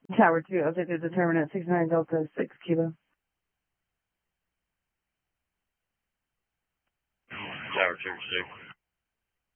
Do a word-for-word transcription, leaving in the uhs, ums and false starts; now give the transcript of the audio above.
Tower two, I'll take the determinant six nine Delta six Kilo. Tower two six.